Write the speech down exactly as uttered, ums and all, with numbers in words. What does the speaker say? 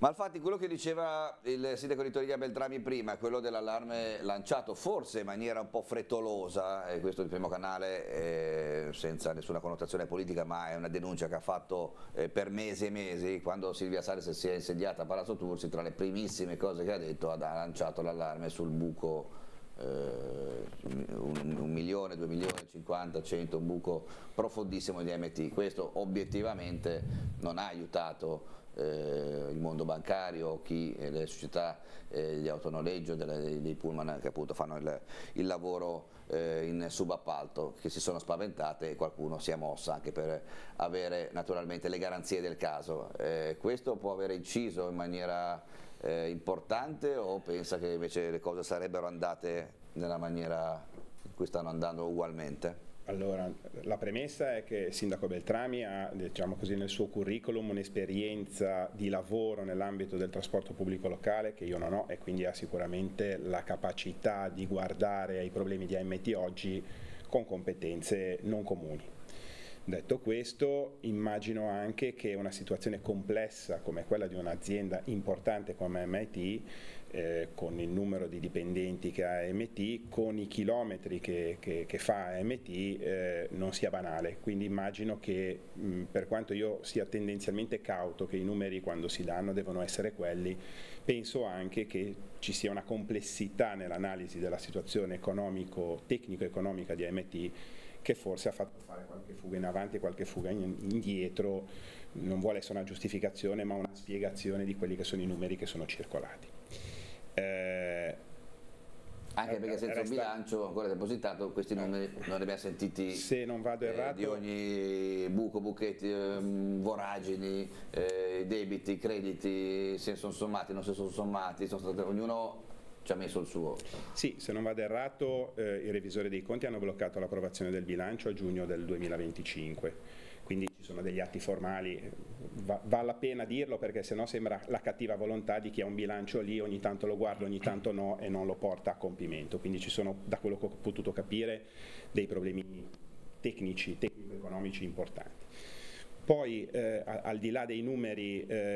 Ma infatti quello che diceva il sindaco di Toriglia Beltrami prima, quello dell'allarme lanciato forse in maniera un po' frettolosa, e questo è il primo canale eh, senza nessuna connotazione politica, ma è una denuncia che ha fatto eh, per mesi e mesi, quando Silvia Salis si è insediata a Palazzo Tursi, tra le primissime cose che ha detto ha lanciato l'allarme sul buco. Uh, un, un milione, due milioni, cinquanta, cento, un buco profondissimo di M T. Questo obiettivamente non ha aiutato eh, il mondo bancario, chi, eh, le società eh, di autonoleggio, delle, dei pullman che appunto fanno il, il lavoro eh, in subappalto, che si sono spaventate e qualcuno si è mossa anche per avere naturalmente le garanzie del caso. Eh, questo può aver inciso in maniera Eh, importante, o pensa che invece le cose sarebbero andate nella maniera in cui stanno andando ugualmente? Allora, la premessa è che il sindaco Beltrami ha, diciamo così, nel suo curriculum un'esperienza di lavoro nell'ambito del trasporto pubblico locale che io non ho, e quindi ha sicuramente la capacità di guardare ai problemi di A M T oggi con competenze non comuni. Detto questo, immagino anche che una situazione complessa come quella di un'azienda importante come M T, eh, con il numero di dipendenti che ha M T, con i chilometri che, che, che fa M T, eh, non sia banale. Quindi immagino che, mh, per quanto io sia tendenzialmente cauto che i numeri quando si danno devono essere quelli, penso anche che ci sia una complessità nell'analisi della situazione economico, tecnico-economica di M T, che forse ha fatto fare qualche fuga in avanti e qualche fuga indietro. Non vuole essere una giustificazione, ma una spiegazione di quelli che sono i numeri che sono circolati. Eh, Anche perché senza resta... un bilancio ancora depositato, questi numeri non li abbiamo sentiti, se non vado errato, eh, di ogni buco, buchetti, eh, voragini, eh, debiti, crediti, se sono sommati, non si sono sommati, sono stati, ognuno ci ha messo il suo. Sì, se non vado errato, eh, i revisori dei conti hanno bloccato l'approvazione del bilancio a giugno del duemilaventicinque, quindi ci sono degli atti formali, va, vale la pena dirlo perché sennò sembra la cattiva volontà di chi ha un bilancio lì, ogni tanto lo guarda, ogni tanto no, e non lo porta a compimento. Quindi ci sono, da quello che ho potuto capire, dei problemi tecnici, tecnico-economici importanti. Poi, eh, al di là dei numeri, eh,